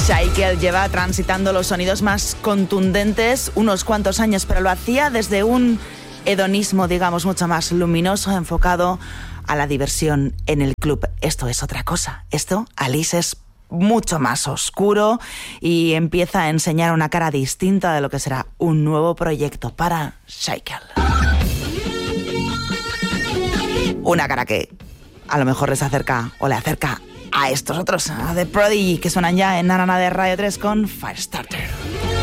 Shaikel lleva transitando los sonidos más contundentes unos cuantos años, pero lo hacía desde un hedonismo, digamos, mucho más luminoso, enfocado a la diversión en el club. Esto es otra cosa. Esto, Alice, es mucho más oscuro y empieza a enseñar una cara distinta de lo que será un nuevo proyecto para Shaikel. Una cara que a lo mejor les acerca o le acerca a estos otros, a The Prodigy, que suenan ya en Nanana de Radio 3 con Firestarter.